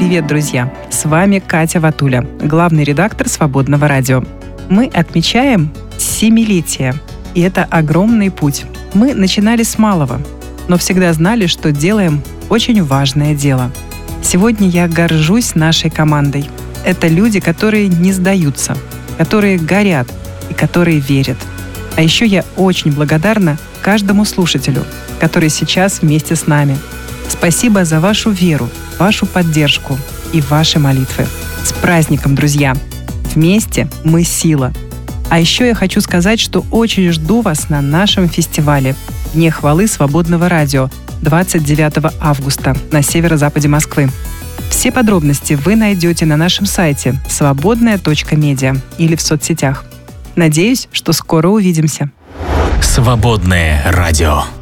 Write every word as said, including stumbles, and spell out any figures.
Привет, друзья! С вами Катя Ватуля, главный редактор «Свободного радио». Мы отмечаем семилетие, и это огромный путь. Мы начинали с малого, но всегда знали, что делаем очень важное дело. Сегодня я горжусь нашей командой. Это люди, которые не сдаются, которые горят и которые верят. А еще я очень благодарна каждому слушателю, который сейчас вместе с нами. Спасибо за вашу веру, вашу поддержку и ваши молитвы. С праздником, друзья! Вместе мы сила. А еще я хочу сказать, что очень жду вас на нашем фестивале «Дне хвалы Свободного радио» двадцать девятого августа на северо-западе Москвы. Все подробности вы найдете на нашем сайте свободная точка медиа или в соцсетях. Надеюсь, что скоро увидимся. Свободное радио.